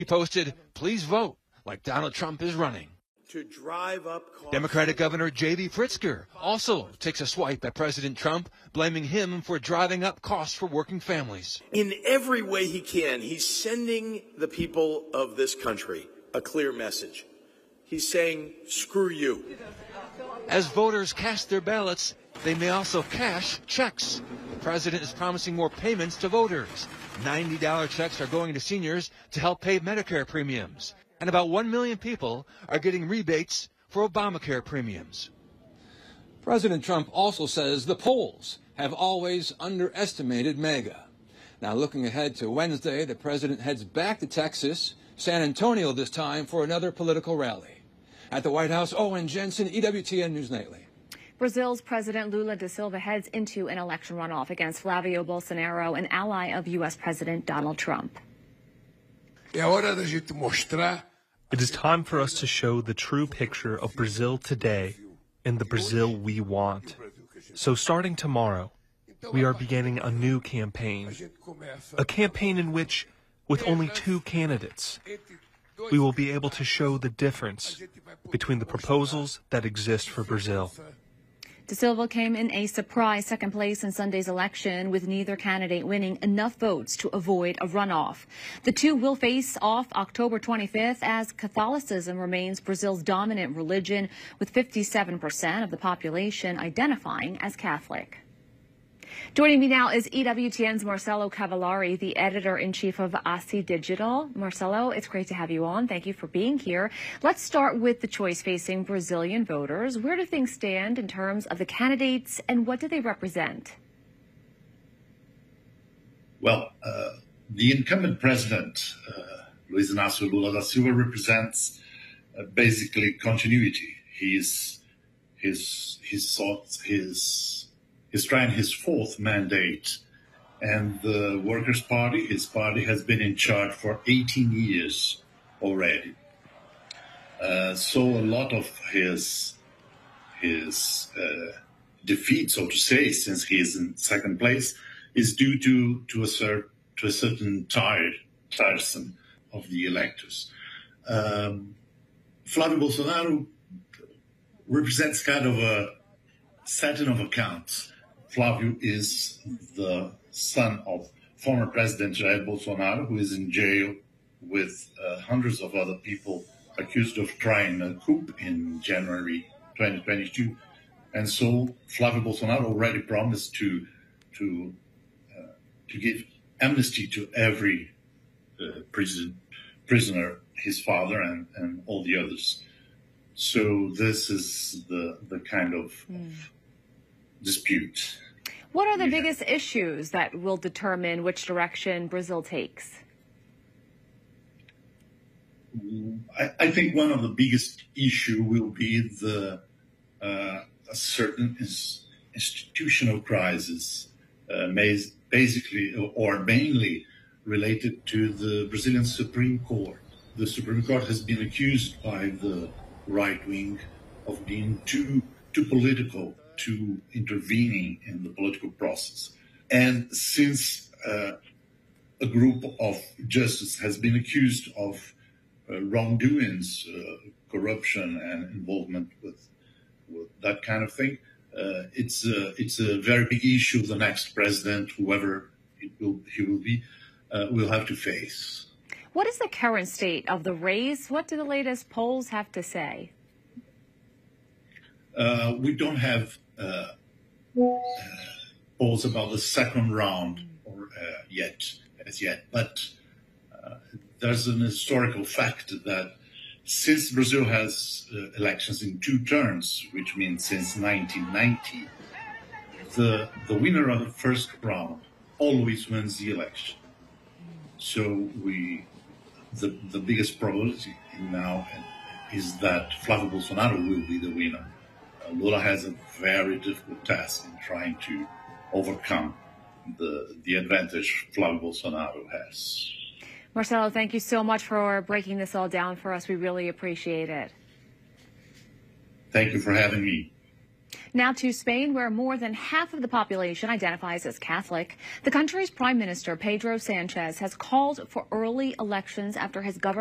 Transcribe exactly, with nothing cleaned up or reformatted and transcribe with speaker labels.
Speaker 1: He posted, "Please vote like Donald Trump is running."
Speaker 2: To drive up costs.
Speaker 1: Democratic Governor J B Pritzker also takes a swipe at President Trump, blaming him for driving up costs for working families.
Speaker 2: In every way he can, he's sending the people of this country a clear message. He's saying, screw you.
Speaker 1: As voters cast their ballots, they may also cash checks. The president is promising more payments to voters. ninety dollar checks are going to seniors to help pay Medicare premiums. And about one million people are getting rebates for Obamacare premiums.
Speaker 3: President Trump also says the polls have always underestimated MAGA. Now, looking ahead to Wednesday, the president heads back to Texas, San Antonio this time, for another political rally. At the White House, Owen Jensen, E W T N News Nightly.
Speaker 4: Brazil's President Lula da Silva heads into an election runoff against Flavio Bolsonaro, an ally of U S President Donald Trump.
Speaker 5: It is time for us to show the true picture of Brazil today and the Brazil we want. So starting tomorrow, we are beginning a new campaign, a campaign in which, with only two candidates, we will be able to show the difference between the proposals that exist for Brazil.
Speaker 4: Da Silva came in a surprise second place in Sunday's election, with neither candidate winning enough votes to avoid a runoff. The two will face off October twenty-fifth, as Catholicism remains Brazil's dominant religion, with fifty-seven percent of the population identifying as Catholic. Joining me now is E W T N's Marcelo Cavallari, the editor-in-chief of ASSI Digital. Marcelo, it's great to have you on. Thank you for being here. Let's start with the choice facing Brazilian voters. Where do things stand in terms of the candidates, and what do they represent?
Speaker 6: Well, uh, the incumbent president, uh, Luiz Inácio Lula da Silva, represents uh, basically continuity. He's his his thoughts, his He's trying his fourth mandate, and the Workers' Party, his party, has been in charge for eighteen years already. Uh, so a lot of his his uh, defeat, so to say, since he is in second place, is due to to a, cer- to a certain tired, tiresome of the electors. Um, Flávio Bolsonaro represents kind of a setting of accounts. Flávio is the son of former President Jair Bolsonaro, who is in jail with uh, hundreds of other people accused of trying a coup in January twenty twenty-two. And so Flávio Bolsonaro already promised to to uh, to give amnesty to every uh, prison, prisoner, his father and, and all the others. So this is the, the kind of, mm. of dispute.
Speaker 4: What are the yeah. biggest issues that will determine which direction Brazil takes?
Speaker 6: I, I think one of the biggest issue will be the uh, a certain ins- institutional crisis, uh, basically or mainly related to the Brazilian Supreme Court. The Supreme Court has been accused by the right wing of being too too political, to intervening in the political process. And since uh, a group of justices has been accused of uh, wrongdoings, uh, corruption and involvement with, with that kind of thing, uh, it's, a, it's a very big issue the next president, whoever it will, he will be, uh, will have to face.
Speaker 4: What is the current state of the race? What do the latest polls have to say?
Speaker 6: Uh, we don't have uh, uh, polls about the second round or uh, yet, as yet, but uh, there's an historical fact that since Brazil has uh, elections in two terms, which means since nineteen ninety, the the winner of the first round always wins the election. So we, the the biggest probability now is that Flávio Bolsonaro will be the winner. Lula has a very difficult task in trying to overcome the the advantage Flávio Bolsonaro has.
Speaker 4: Marcelo, thank you so much for breaking this all down for us. We really appreciate it.
Speaker 6: Thank you for having me.
Speaker 4: Now to Spain, where more than half of the population identifies as Catholic. The country's Prime Minister, Pedro Sanchez, has called for early elections after his government